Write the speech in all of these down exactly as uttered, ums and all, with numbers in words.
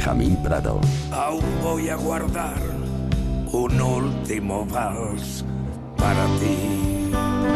Benjamín Prado. Aún voy a guardar un último vals para ti.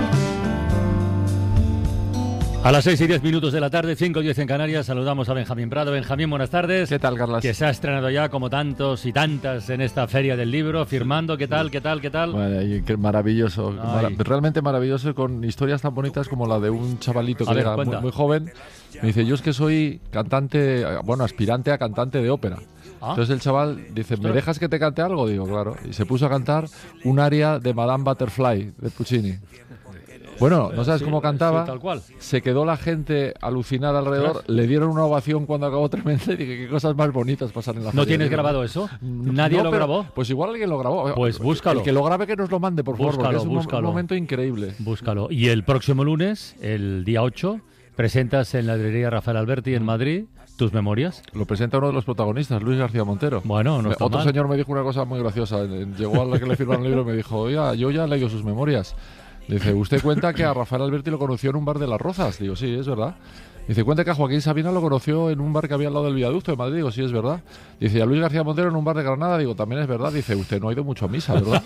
A las seis y diez minutos de la tarde, cinco y diez en Canarias, saludamos a Benjamín Prado. Benjamín, buenas tardes. ¿Qué tal, Carlas? Que se ha estrenado ya, como tantos y tantas, en esta Feria del Libro, firmando. ¿Qué tal, qué tal, qué tal? Bueno, y qué maravilloso, Mara- realmente maravilloso, con historias tan bonitas como la de un chavalito que A ver, era muy, cuenta. muy joven. Me dice, yo es que soy cantante, bueno, aspirante a cantante de ópera. Ah. Entonces el chaval dice, ¿me dejas que te cante algo? Digo, claro. Y se puso a cantar un aria de Madame Butterfly, de Puccini. Bueno, no sabes Sí, cómo cantaba. sí, tal cual. Se quedó la gente alucinada alrededor. Ostras. Le dieron una ovación cuando acabó tremenda. Y dije, qué cosas más bonitas pasan en la ¿No feria. tienes Digo, grabado eso? no, ¿Nadie lo pero- grabó? Pues igual alguien lo grabó. Pues búscalo. El que lo grabe que nos lo mande, por favor, Búscalo, porque es un, mo- búscalo. un momento increíble. Búscalo. Y el próximo lunes, el día ocho, presentas en la librería Rafael Alberti en Madrid tus memorias. Lo presenta uno de los protagonistas, Luis García Montero. Bueno, no está Otro mal. señor me dijo una cosa muy graciosa. Llegó a la que le firmaron el libro y me dijo, oiga, yo ya he leído sus memorias. Dice, ¿usted cuenta que a Rafael Alberti lo conoció en un bar de Las Rozas? Digo, sí, es verdad. Dice, cuenta que a Joaquín Sabina lo conoció en un bar que había al lado del viaducto de Madrid. Digo, sí, es verdad. Dice, y a Luis García Montero en un bar de Granada. Digo, también es verdad. Dice, usted no ha ido mucho a misa, ¿verdad?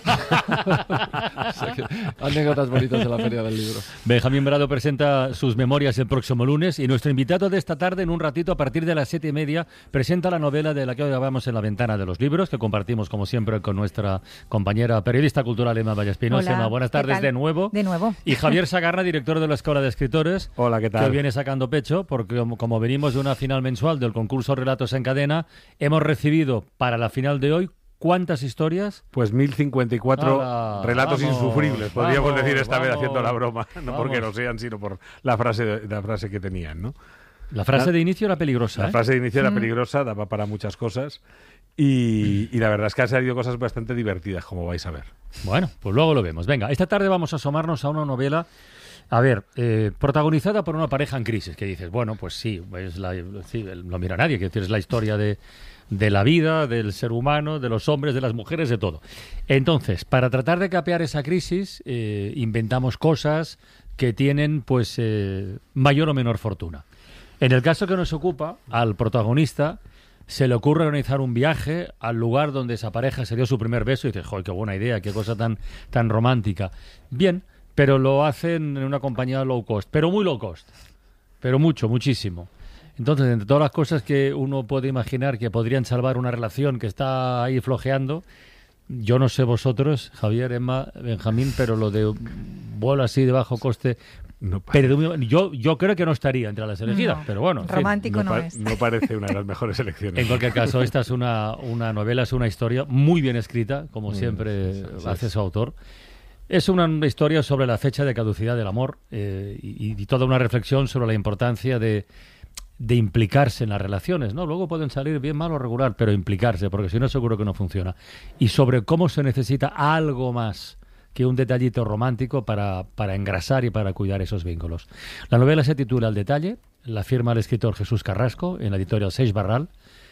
O sea que, anécdotas bonitas de la Feria del Libro. Benjamín Prado presenta sus memorias el próximo lunes y nuestro invitado de esta tarde, en un ratito, a partir de las siete y media, presenta la novela de la que hoy hablamos en la ventana de los libros, que compartimos, como siempre, con nuestra compañera periodista cultural Emma Vallespinosa. Hola, Emma, buenas ¿qué tardes tal? de nuevo. De nuevo. Y Javier Sagarra, director de la Escuela de Escritores. Hola, ¿qué tal? Que viene sacando pecho, porque como, como venimos de una final mensual del concurso Relatos en Cadena, hemos recibido para la final de hoy, ¿cuántas historias? Pues mil cincuenta y cuatro Ala, relatos vamos, insufribles, podríamos vamos, decir esta vez vamos, haciendo la broma, no porque vamos. no sean, sino por la frase, de- la frase que tenían, ¿no? La frase La- de inicio era peligrosa, La ¿eh? frase de inicio era peligrosa, daba para muchas cosas y, y la verdad es que han salido cosas bastante divertidas, como vais a ver. Bueno, pues luego lo vemos. Venga, esta tarde vamos a asomarnos a una novela, a ver, eh, protagonizada por una pareja en crisis, que dices, bueno, pues sí, es la, sí lo mira nadie, que es la historia de, de la vida, del ser humano, de los hombres, de las mujeres, de todo. Entonces, para tratar de capear esa crisis, eh, inventamos cosas que tienen, pues, eh, mayor o menor fortuna. En el caso que nos ocupa, al protagonista se le ocurre organizar un viaje al lugar donde esa pareja se dio su primer beso y dice, joder, qué buena idea, qué cosa tan, tan romántica. Bien, pero lo hacen en una compañía low cost, pero muy low cost, pero mucho, muchísimo. Entonces, entre todas las cosas que uno puede imaginar que podrían salvar una relación que está ahí flojeando, yo no sé vosotros, Javier, Emma, Benjamín, pero lo de vuelo así de bajo coste, No, pa- pero yo, yo creo que no estaría entre las elegidas, No. pero bueno, en fin. Romántico no, pa- es. no parece una de las mejores elecciones. En cualquier caso, esta es una, una novela, es una historia muy bien escrita, como Muy siempre bien, sí, sí, hace sí. su autor. Es una historia sobre la fecha de caducidad del amor eh, y, y toda una reflexión sobre la importancia de, de implicarse en las relaciones, ¿no? Luego pueden salir bien, mal o regular, pero implicarse, porque si no seguro que no funciona. Y sobre cómo se necesita algo más que un detallito romántico para, para engrasar y para cuidar esos vínculos. La novela se titula El detalle, la firma el escritor Jesús Carrasco en la editorial Seix Barral,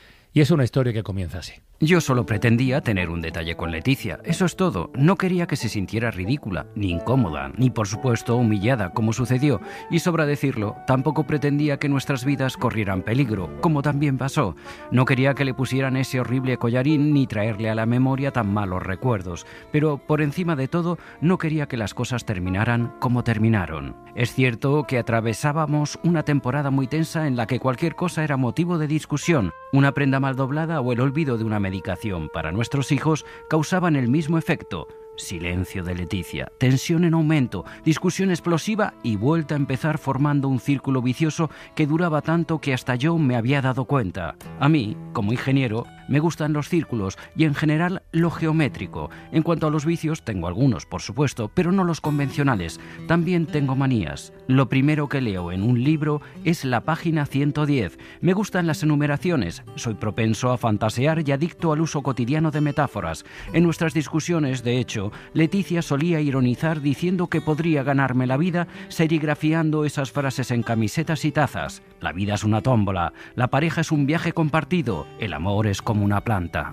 y es una historia que comienza así. Yo solo pretendía tener un detalle con Leticia, eso es todo. No quería que se sintiera ridícula, ni incómoda, ni por supuesto humillada, como sucedió. Y sobra decirlo, tampoco pretendía que nuestras vidas corrieran peligro, como también pasó. No quería que le pusieran ese horrible collarín ni traerle a la memoria tan malos recuerdos. Pero por encima de todo, no quería que las cosas terminaran como terminaron. Es cierto que atravesábamos una temporada muy tensa en la que cualquier cosa era motivo de discusión. Una prenda mal doblada o el olvido de una medicación para nuestros hijos causaban el mismo efecto. Silencio de Leticia, tensión en aumento, discusión explosiva y vuelta a empezar formando un círculo vicioso que duraba tanto que hasta yo me había dado cuenta. A mí, como ingeniero, me gustan los círculos y en general lo geométrico. En cuanto a los vicios, tengo algunos, por supuesto, pero no los convencionales. También tengo manías. Lo primero que leo en un libro es la página ciento diez. Me gustan las enumeraciones. Soy propenso a fantasear y adicto al uso cotidiano de metáforas. En nuestras discusiones, de hecho, Leticia solía ironizar diciendo que podría ganarme la vida serigrafiando esas frases en camisetas y tazas. La vida es una tómbola, la pareja es un viaje compartido, el amor es como una planta.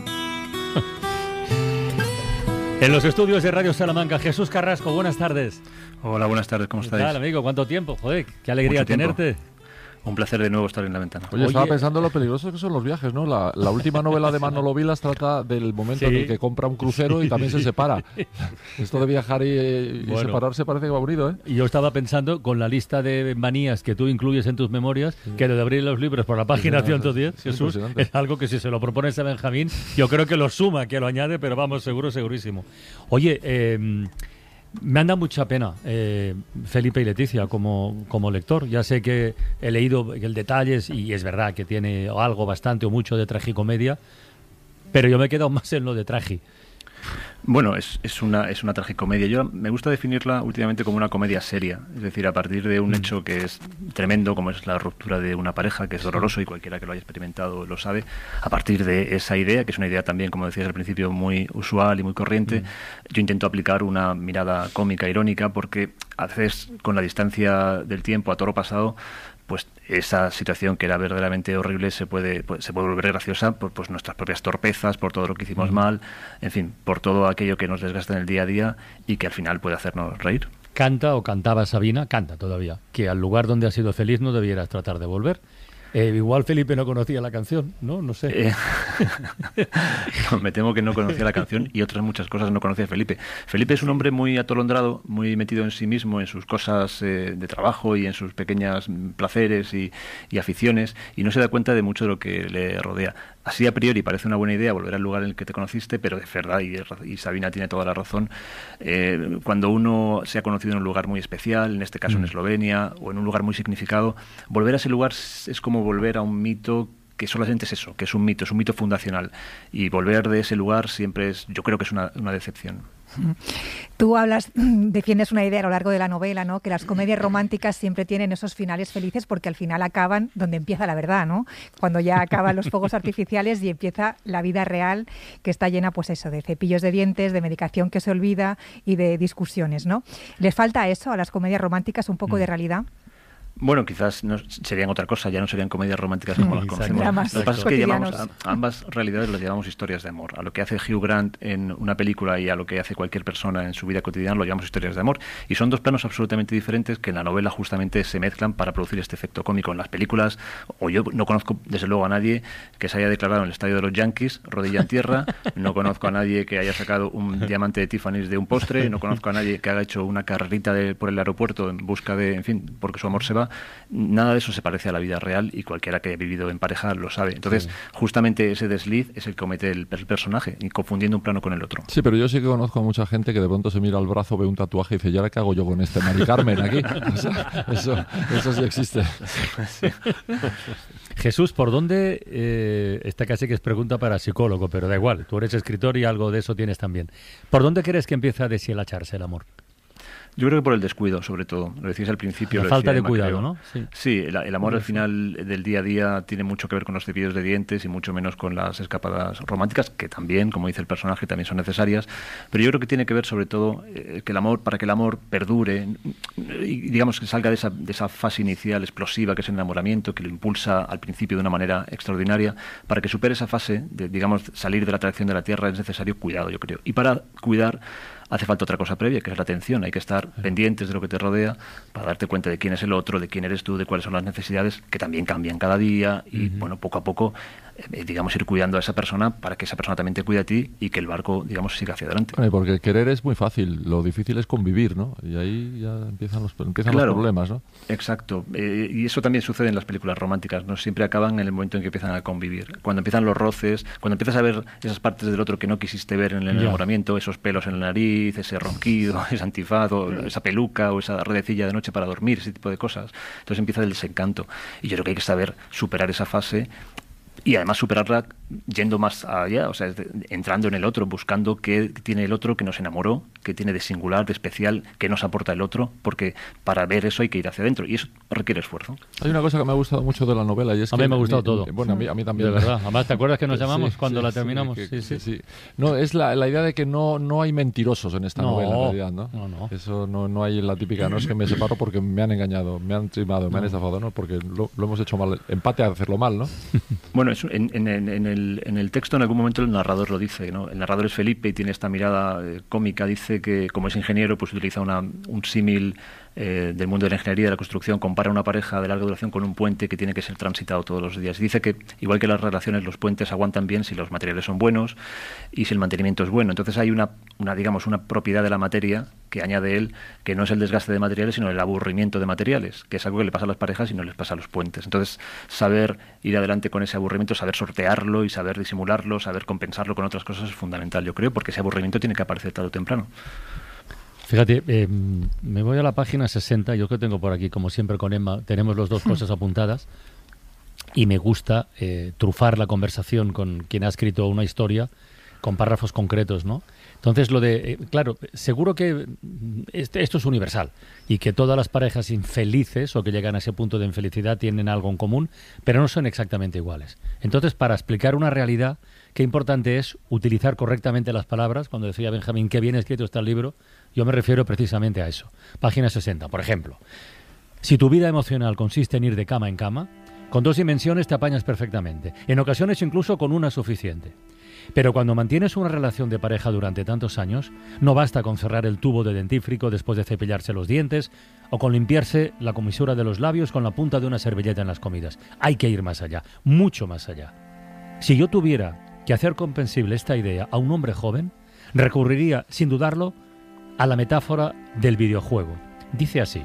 En los estudios de Radio Salamanca, Jesús Carrasco, buenas tardes. Hola, buenas tardes, ¿cómo ¿Qué estáis? tal, amigo? ¿Cuánto tiempo? Joder, qué alegría Mucho tiempo. tenerte. Un placer de nuevo estar en La Ventana. Oye, estaba pensando en lo peligrosos que son los viajes, ¿no? La, la última novela de Manolo Vilas trata del momento Sí. en el que compra un crucero y también se separa. Esto de viajar y, y Bueno. separarse parece que va unido, ¿eh? Y yo estaba pensando, con la lista de manías que tú incluyes en tus memorias, que lo de abrir los libros por la página ciento diez, es Jesús, impresionante. es algo que si se lo propones a Benjamín, yo creo que lo suma, que lo añade, pero vamos, seguro, segurísimo. Oye, eh, me han dado mucha pena eh, Felipe y Leticia como, como lector. Ya sé que he leído el detalles y es verdad que tiene algo bastante o mucho de tragicomedia, pero yo me he quedado más en lo de tragi. Bueno, es, es una es una tragicomedia. Yo me gusta definirla últimamente como una comedia seria, es decir, a partir de un hecho que es tremendo, como es la ruptura de una pareja, que es doloroso y cualquiera que lo haya experimentado lo sabe. A partir de esa idea, que es una idea también, como decías al principio, muy usual y muy corriente, yo intento aplicar una mirada cómica, irónica, porque a veces con la distancia del tiempo a toro pasado, pues esa situación que era verdaderamente horrible se puede pues, se puede volver graciosa por pues nuestras propias torpezas, por todo lo que hicimos mal, en fin, por todo aquello que nos desgasta en el día a día y que al final puede hacernos reír. Canta o cantaba Sabina, canta todavía, que al lugar donde has sido feliz no debieras tratar de volver. Eh, igual Felipe no conocía la canción, ¿no? No sé. Eh, no, me temo que no conocía la canción y otras muchas cosas no conocía Felipe. Felipe es un hombre muy atolondrado, muy metido en sí mismo, en sus cosas eh, de trabajo y en sus pequeñas placeres y, y aficiones, y no se da cuenta de mucho de lo que le rodea. Así a priori parece una buena idea volver al lugar en el que te conociste, pero es verdad, y, y Sabina tiene toda la razón, eh, cuando uno se ha conocido en un lugar muy especial, en este caso en Eslovenia, o en un lugar muy significado, volver a ese lugar es como volver a un mito que solamente es eso, que es un mito, es un mito fundacional, y volver de ese lugar siempre es, yo creo que es una, una decepción. Tú hablas, defiendes una idea a lo largo de la novela, ¿no? Que las comedias románticas siempre tienen esos finales felices porque al final acaban donde empieza la verdad, ¿no? Cuando ya acaban los fuegos artificiales y empieza la vida real, que está llena, pues eso, de cepillos de dientes, de medicación que se olvida y de discusiones, ¿no? ¿Les falta eso a las comedias románticas, un poco de realidad? Bueno, quizás no, serían otra cosa, ya no serían comedias románticas como las conocemos. Dramas Lo que pasa es que llamamos cotidianos. a, a ambas realidades las llamamos historias de amor. A lo que hace Hugh Grant en una película y a lo que hace cualquier persona en su vida cotidiana lo llamamos historias de amor. Y son dos planos absolutamente diferentes que en la novela justamente se mezclan para producir este efecto cómico. En las películas, o yo no conozco desde luego a nadie que se haya declarado en el estadio de los Yankees, rodilla en tierra, no conozco a nadie que haya sacado un diamante de Tiffany's de un postre, no conozco a nadie que haya hecho una carrerita de, por el aeropuerto en busca de, en fin, porque su amor se va. Nada de eso se parece a la vida real y cualquiera que haya vivido en pareja lo sabe. Entonces, sí. justamente ese desliz es el que comete el, el personaje, y confundiendo un plano con el otro. Sí, pero yo sí que conozco a mucha gente que de pronto se mira al brazo, ve un tatuaje y dice, ¿y ahora qué hago yo con este Mari Carmen aquí? O sea, eso, eso sí existe. Sí. Jesús, ¿por dónde? Eh, esta casi que es pregunta para psicólogo, pero da igual, tú eres escritor y algo de eso tienes también. ¿Por dónde crees que empieza a deshilacharse el amor? Yo creo que por el descuido, sobre todo. Lo decías al principio. La lo falta decía de Emma, cuidado, creo. ¿no? Sí, sí el, el amor al final del día a día tiene mucho que ver con los cepillos de dientes y mucho menos con las escapadas románticas, que también, como dice el personaje, también son necesarias. Pero yo creo que tiene que ver sobre todo eh, que el amor, para que el amor perdure y digamos que salga de esa, de esa fase inicial explosiva que es el enamoramiento, que lo impulsa al principio de una manera extraordinaria, para que supere esa fase de, digamos, salir de la atracción de la tierra es necesario cuidado, yo creo. Y para cuidar hace falta otra cosa previa, que es la atención. Hay que estar pendientes de lo que te rodea para darte cuenta de quién es el otro, de quién eres tú, de cuáles son las necesidades, que también cambian cada día y, uh-huh. bueno, poco a poco, eh, digamos, ir cuidando a esa persona para que esa persona también te cuide a ti y que el barco, digamos, siga hacia adelante. Bueno, porque querer es muy fácil, lo difícil es convivir, ¿no? Y ahí ya empiezan los, empiezan claro, los problemas, ¿no? Exacto. Eh, y eso también sucede en las películas románticas, ¿no? Siempre acaban en el momento en que empiezan a convivir. Cuando empiezan los roces, cuando empiezas a ver esas partes del otro que no quisiste ver en el enamoramiento, yeah. esos pelos en la nariz, ese ronquido, ese antifaz, o esa peluca, o esa redecilla de noche para dormir, ese tipo de cosas. Entonces empieza el desencanto. Y yo creo que hay que saber superar esa fase y además superarla yendo más allá, o sea, entrando en el otro, buscando qué tiene el otro que nos enamoró, qué tiene de singular, de especial, qué nos aporta el otro, porque para ver eso hay que ir hacia adentro y eso requiere esfuerzo. Hay una cosa que me ha gustado mucho de la novela y es a que... mí me ha gustado ni, todo. Bueno, a mí, a mí también. De verdad. Además, ¿te acuerdas que nos llamamos sí, cuando sí, la sí, terminamos? que, Sí, sí, sí, sí. No, es la, la idea de que no, no hay mentirosos en esta no, novela, en realidad, ¿no? No, no. Eso no, no hay la típica, no es que me separo porque me han engañado, me han timado, no. me han estafado, ¿no? Porque lo, lo hemos hecho mal. Empate a hacerlo mal, ¿no? Bueno, es, en, en, en, el, en el texto en algún momento el narrador lo dice, ¿no? El narrador es Felipe y tiene esta mirada eh, cómica, dice que como es ingeniero pues utiliza una, un símil eh, del mundo de la ingeniería y de la construcción compara una pareja de larga duración con un puente que tiene que ser transitado todos los días. Dice que, igual que las relaciones, los puentes aguantan bien si los materiales son buenos y si el mantenimiento es bueno. Entonces hay una, una digamos, una propiedad de la materia que añade él, que no es el desgaste de materiales, sino el aburrimiento de materiales, que es algo que le pasa a las parejas y no les pasa a los puentes. Entonces, saber ir adelante con ese aburrimiento, saber sortearlo y saber disimularlo, saber compensarlo con otras cosas es fundamental, yo creo, porque ese aburrimiento tiene que aparecer tarde o temprano. Fíjate, eh, me voy a la página sesenta, yo que tengo por aquí, como siempre con Emma, tenemos las dos cosas apuntadas, y me gusta eh, trufar la conversación con quien ha escrito una historia con párrafos concretos, ¿no? Entonces, lo de, eh, claro, seguro que este, esto es universal y que todas las parejas infelices o que llegan a ese punto de infelicidad tienen algo en común, pero no son exactamente iguales. Entonces, para explicar una realidad, qué importante es utilizar correctamente las palabras. Cuando decía Benjamín, qué bien escrito está el libro, yo me refiero precisamente a eso. Página sesenta, por ejemplo. Si tu vida emocional consiste en ir de cama en cama, con dos dimensiones te apañas perfectamente. En ocasiones incluso con una suficiente. Pero cuando mantienes una relación de pareja durante tantos años, no basta con cerrar el tubo de dentífrico después de cepillarse los dientes o con limpiarse la comisura de los labios con la punta de una servilleta en las comidas. Hay que ir más allá, mucho más allá. Si yo tuviera que hacer comprensible esta idea a un hombre joven, recurriría, sin dudarlo, a la metáfora del videojuego. Dice así: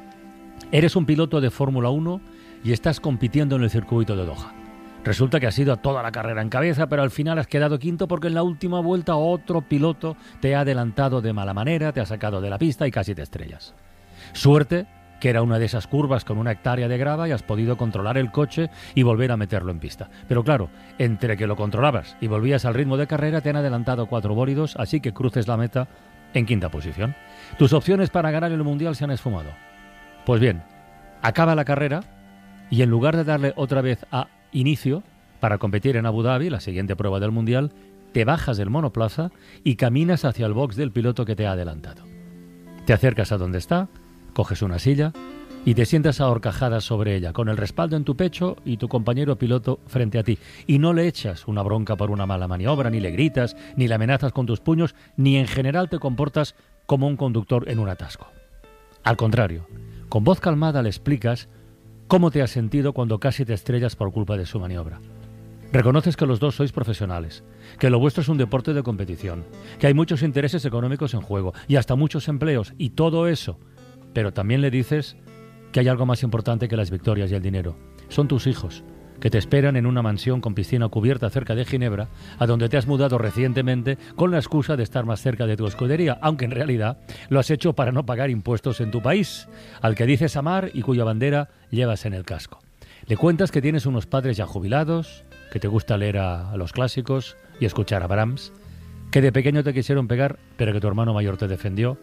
eres un piloto de Fórmula uno y estás compitiendo en el circuito de Doha. Resulta que has ido a toda la carrera en cabeza, pero al final has quedado quinto porque en la última vuelta otro piloto te ha adelantado de mala manera, te ha sacado de la pista y casi te estrellas. Suerte que era una de esas curvas con una hectárea de grava y has podido controlar el coche y volver a meterlo en pista. Pero claro, entre que lo controlabas y volvías al ritmo de carrera te han adelantado cuatro bólidos, así que cruces la meta en quinta posición. Tus opciones para ganar el Mundial se han esfumado. Pues bien, acaba la carrera y en lugar de darle otra vez a inicio para competir en Abu Dhabi, la siguiente prueba del Mundial, te bajas del monoplaza y caminas hacia el box del piloto que te ha adelantado. Te acercas a donde está, coges una silla y te sientas a horcajadas sobre ella, con el respaldo en tu pecho y tu compañero piloto frente a ti. Y no le echas una bronca por una mala maniobra, ni le gritas, ni le amenazas con tus puños, ni en general te comportas como un conductor en un atasco. Al contrario, con voz calmada le explicas cómo te has sentido cuando casi te estrellas por culpa de su maniobra. Reconoces que los dos sois profesionales, que lo vuestro es un deporte de competición, que hay muchos intereses económicos en juego y hasta muchos empleos y todo eso, pero también le dices que hay algo más importante que las victorias y el dinero. Son tus hijos, que te esperan en una mansión con piscina cubierta cerca de Ginebra, a donde te has mudado recientemente con la excusa de estar más cerca de tu escudería, aunque en realidad lo has hecho para no pagar impuestos en tu país, al que dices amar y cuya bandera llevas en el casco. Le cuentas que tienes unos padres ya jubilados, que te gusta leer a, a los clásicos y escuchar a Brahms, que de pequeño te quisieron pegar, pero que tu hermano mayor te defendió,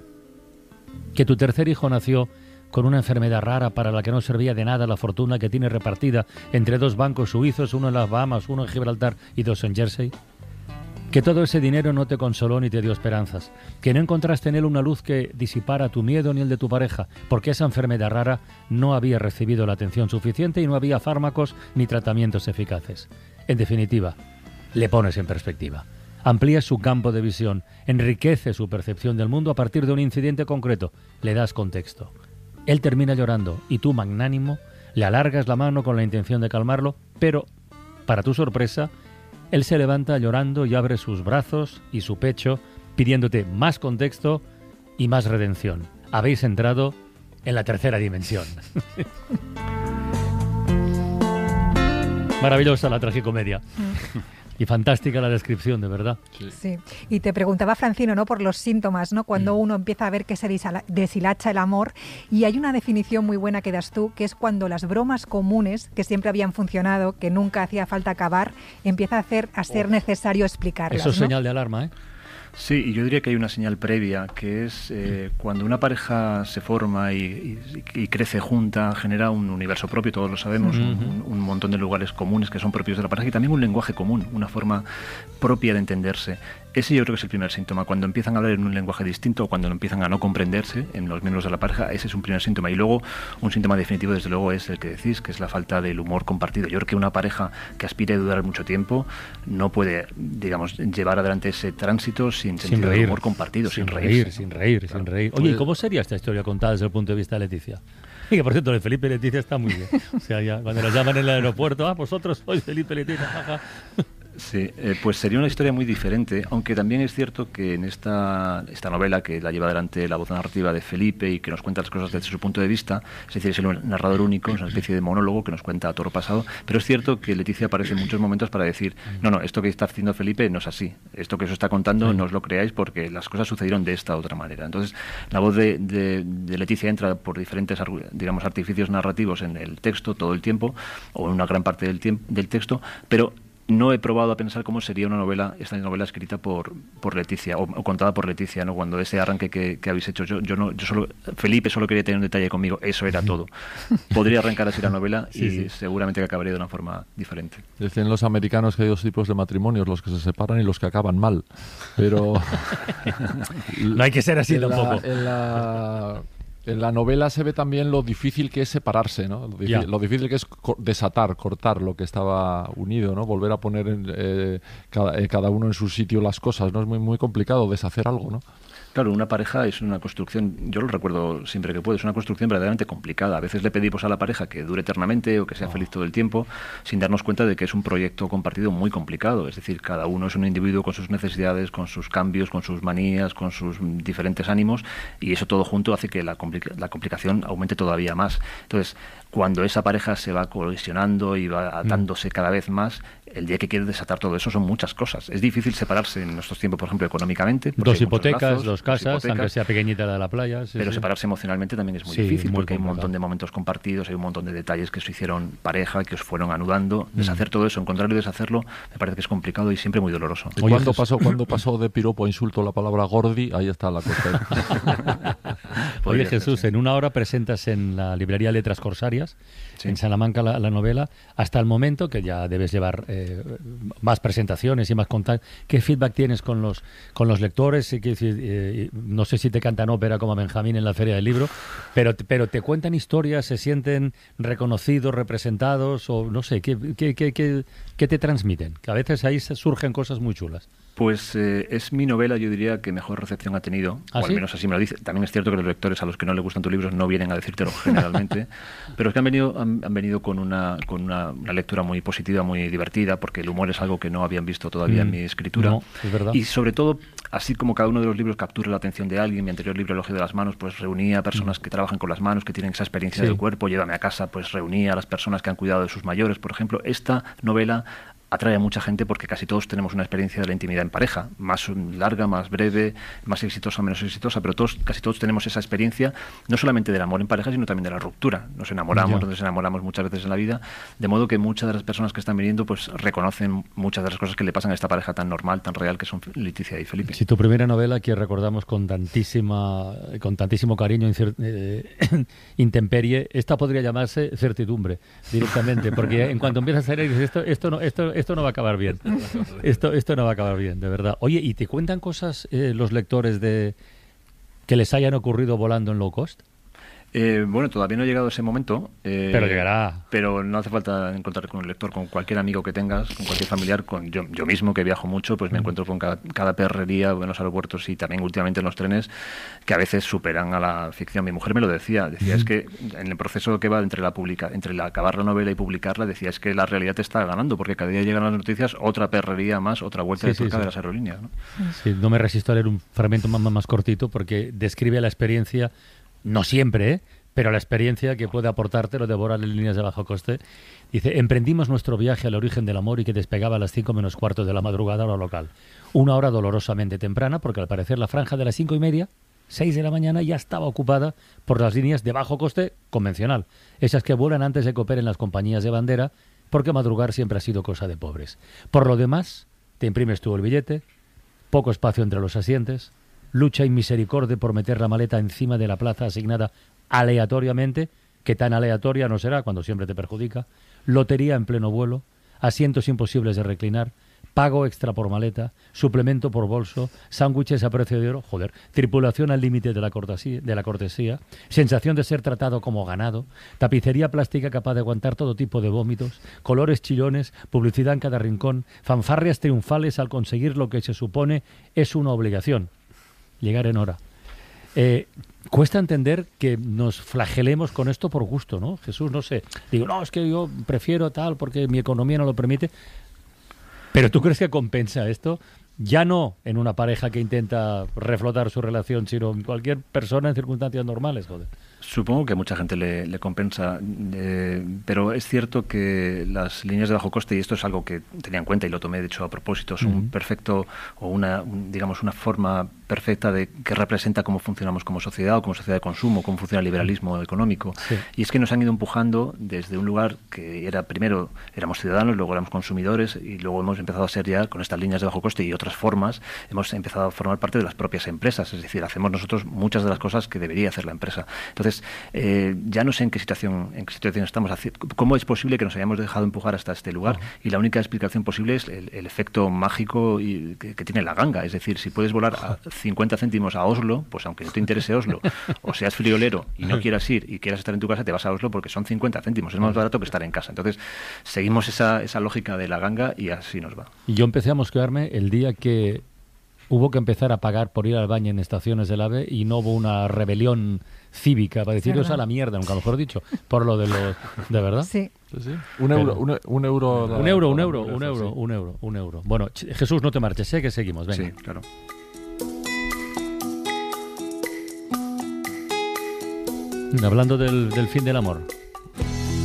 que tu tercer hijo nació con una enfermedad rara para la que no servía de nada la fortuna que tiene repartida entre dos bancos suizos, uno en las Bahamas, uno en Gibraltar y dos en Jersey. Que todo ese dinero no te consoló ni te dio esperanzas, que no encontraste en él una luz que disipara tu miedo ni el de tu pareja, porque esa enfermedad rara no había recibido la atención suficiente y no había fármacos ni tratamientos eficaces. En definitiva, le pones en perspectiva. Amplías su campo de visión, enriquece su percepción del mundo a partir de un incidente concreto, le das contexto. Él termina llorando y tú, magnánimo, le alargas la mano con la intención de calmarlo, pero, para tu sorpresa, él se levanta llorando y abre sus brazos y su pecho, pidiéndote más contexto y más redención. Habéis entrado en la tercera dimensión. Maravillosa la tragicomedia. Y fantástica la descripción, de verdad. Sí. sí. Y te preguntaba, Francino, ¿no?, por los síntomas, ¿no?, cuando uno empieza a ver que se deshilacha el amor. Y hay una definición muy buena que das tú, que es cuando las bromas comunes, que siempre habían funcionado, que nunca hacía falta acabar, empieza a, hacer, a ser necesario explicarlas. Eso es, ¿no? Señal de alarma, ¿eh? Sí, y yo diría que hay una señal previa, que es eh, cuando una pareja se forma y, y, y crece junta, genera un universo propio, todos lo sabemos, uh-huh. un, un montón de lugares comunes que son propios de la pareja y también un lenguaje común, una forma propia de entenderse. Ese yo creo que es el primer síntoma. Cuando empiezan a hablar en un lenguaje distinto o cuando empiezan a no comprenderse en los miembros de la pareja, ese es un primer síntoma. Y luego, un síntoma definitivo, desde luego, es el que decís, que es la falta del humor compartido. Yo creo que una pareja que aspire a durar mucho tiempo no puede, digamos, llevar adelante ese tránsito sin sentido de humor compartido, sin, sin reír. reír, sin reír, claro. sin reír. Oye, ¿y cómo sería esta historia contada desde el punto de vista de Leticia? Y que, por cierto, de Felipe y Leticia está muy bien. O sea, ya cuando nos llaman en el aeropuerto, ah, vosotros sois Felipe y Leticia, jaja. Sí, eh, pues sería una historia muy diferente, aunque también es cierto que en esta, esta novela, que la lleva adelante la voz narrativa de Felipe y que nos cuenta las cosas desde su punto de vista, es decir, es el narrador único, es una especie de monólogo que nos cuenta a toro pasado, pero es cierto que Leticia aparece en muchos momentos para decir, no, no, esto que está haciendo Felipe no es así, esto que os está contando no os lo creáis porque las cosas sucedieron de esta otra manera. Entonces, la voz de, de, de Leticia entra por diferentes, digamos, artificios narrativos en el texto todo el tiempo, o en una gran parte del, tiempo, del texto, pero no he probado a pensar cómo sería una novela, esta novela escrita por, por Leticia, o, o contada por Leticia, ¿no? Cuando ese arranque que, que habéis hecho, yo, yo no, yo solo, Felipe solo quería tener un detalle conmigo, eso era todo. Podría arrancar así la novela sí, y sí. seguramente que acabaría de una forma diferente. Dicen los americanos que hay dos tipos de matrimonios, los que se separan y los que acaban mal. Pero no hay que ser así en tampoco. La, en la... En la novela se ve también lo difícil que es separarse, ¿no? Lo, difícil, lo difícil que es co- desatar, cortar lo que estaba unido, ¿no? Volver a poner en, eh, cada, eh, cada uno en su sitio las cosas, ¿no? Es muy, muy complicado deshacer algo, ¿no? Claro, una pareja es una construcción, yo lo recuerdo siempre que puedo, es una construcción verdaderamente complicada. A veces le pedimos a la pareja que dure eternamente o que sea feliz todo el tiempo, sin darnos cuenta de que es un proyecto compartido muy complicado. Es decir, cada uno es un individuo con sus necesidades, con sus cambios, con sus manías, con sus diferentes ánimos, y eso todo junto hace que la, complica- la complicación aumente todavía más. Entonces, cuando esa pareja se va colisionando y va atándose cada vez más, el día que quiere desatar todo eso son muchas cosas. Es difícil separarse en nuestros tiempos, por ejemplo, económicamente. Dos hipotecas, lazos, dos casas, dos hipotecas, aunque sea pequeñita la de la playa. Sí, pero sí. separarse emocionalmente también es muy sí, difícil, muy porque complicado. hay un montón de momentos compartidos, hay un montón de detalles que os hicieron pareja, que os fueron anudando. Mm. Deshacer todo eso, encontrarlo y deshacerlo, me parece que es complicado y siempre muy doloroso. ¿Y cuándo pasó, cuando pasó de piropo a insulto la palabra gordi? Ahí está la cosa. Oye, Jesús, ser, sí. en una hora presentas en la librería Letras Corsarias, sí. en Salamanca, la, la novela, hasta el momento, que ya debes llevar eh, más presentaciones y más contactos. ¿Qué feedback tienes con los con los lectores? Eh, no sé si te cantan ópera como a Benjamín en la Feria del Libro, pero, pero te cuentan historias, se sienten reconocidos, representados, o no sé, ¿qué, qué, qué, qué, qué te transmiten? Que a veces ahí surgen cosas muy chulas. Pues eh, es mi novela, yo diría, que mejor recepción ha tenido, ¿Ah, o al sí? menos así me lo dice. También es cierto que los lectores a los que no les gustan tus libros no vienen a decírtelo generalmente, pero es que han venido han, han venido con, una, con una, una lectura muy positiva, muy divertida, porque el humor es algo que no habían visto todavía mm, en mi escritura. No, es verdad. Y sobre todo, así como cada uno de los libros captura la atención de alguien, mi anterior libro, El elogio de las manos, pues reunía a personas mm. que trabajan con las manos, que tienen esa experiencia sí. del cuerpo. Llévame a casa, pues reunía a las personas que han cuidado de sus mayores, por ejemplo. Esta novela atrae a mucha gente porque casi todos tenemos una experiencia de la intimidad en pareja, más larga, más breve, más exitosa, menos exitosa, pero todos, casi todos tenemos esa experiencia, no solamente del amor en pareja, sino también de la ruptura. Nos enamoramos, yeah. nos enamoramos muchas veces en la vida, de modo que muchas de las personas que están viniendo pues reconocen muchas de las cosas que le pasan a esta pareja tan normal, tan real, que son Leticia y Felipe. Si tu primera novela, que recordamos con tantísima, con tantísimo cariño, eh, Intemperie, esta podría llamarse Certidumbre, directamente, porque en cuanto empiezas a leer, esto, esto no, esto esto no va a acabar bien. Esto, esto no va a acabar bien, de verdad. Oye, ¿y te cuentan cosas eh, los lectores de que les hayan ocurrido volando en low cost? Eh, bueno, todavía no he llegado a ese momento. Eh, pero llegará. Pero no hace falta encontrar con un lector, con cualquier amigo que tengas, con cualquier familiar. Con yo, yo mismo, que viajo mucho, pues me mm. encuentro con cada, cada perrería en los aeropuertos y también últimamente en los trenes, que a veces superan a la ficción. Mi mujer me lo decía. Decía, mm. es que en el proceso que va entre la publica, entre la acabar la novela y publicarla, decía, es que la realidad te está ganando, porque cada día llegan las noticias, otra perrería más, otra vuelta sí, de tuerca sí, sí. de las aerolíneas, ¿no? Sí, no me resisto a leer un fragmento más, más cortito, porque describe la experiencia, no siempre, ¿eh? pero la experiencia que puede aportarte lo de volar en líneas de bajo coste. Dice, emprendimos nuestro viaje al origen del amor y que despegaba a las cinco menos cuarto de la madrugada hora local. Una hora dolorosamente temprana, porque al parecer la franja de las cinco y media, seis de la mañana, ya estaba ocupada por las líneas de bajo coste convencional, esas que vuelan antes de que operen las compañías de bandera, porque madrugar siempre ha sido cosa de pobres. Por lo demás, te imprimes tú el billete, poco espacio entre los asientos, lucha y misericordia por meter la maleta encima de la plaza asignada aleatoriamente, que tan aleatoria no será cuando siempre te perjudica, lotería en pleno vuelo, asientos imposibles de reclinar, pago extra por maleta, suplemento por bolso, sándwiches a precio de oro, joder, tripulación al límite de la cortesía, de la cortesía, sensación de ser tratado como ganado, tapicería plástica capaz de aguantar todo tipo de vómitos, colores chillones, publicidad en cada rincón, fanfarrias triunfales al conseguir lo que se supone es una obligación, llegar en hora. Eh, cuesta entender que nos flagelemos con esto por gusto, ¿no? Jesús, no sé, digo, no, es que yo prefiero tal porque mi economía no lo permite. ¿Pero tú crees que compensa esto? Ya no en una pareja que intenta reflotar su relación, sino en cualquier persona en circunstancias normales, joder. Supongo que a mucha gente le, le compensa, eh, pero es cierto que las líneas de bajo coste, y esto es algo que tenía en cuenta y lo tomé de hecho a propósito, es uh-huh. un perfecto o una, un, digamos, una forma perfecta de que representa cómo funcionamos como sociedad o como sociedad de consumo, cómo funciona el liberalismo económico. Sí. Y es que nos han ido empujando desde un lugar que era, primero éramos ciudadanos, luego éramos consumidores y luego hemos empezado a ser ya, con estas líneas de bajo coste y otras formas, hemos empezado a formar parte de las propias empresas, es decir, hacemos nosotros muchas de las cosas que debería hacer la empresa. Entonces, Eh, ya no sé en qué situación en qué situación estamos, cómo es posible que nos hayamos dejado empujar hasta este lugar, uh-huh. y la única explicación posible es el, el efecto mágico y, que, que tiene la ganga, es decir, si puedes volar a cincuenta céntimos a Oslo, pues aunque no te interese Oslo, o seas friolero y no quieras ir y quieras estar en tu casa, te vas a Oslo porque son cincuenta céntimos, es más barato que estar en casa. Entonces, seguimos esa, esa lógica de la ganga y así nos va. Y yo empecé a mosquearme el día que hubo que empezar a pagar por ir al baño en estaciones del AVE y no hubo una rebelión cívica para deciros a la mierda, nunca mejor dicho, por lo de los... ¿De verdad? Sí. Sí, sí. Un, euro, un, un euro... Un euro, un euro, un euro, un euro, un euro. Bueno, Jesús, no te marches, sé que seguimos, venga. Sí, claro. Hablando del, del fin del amor.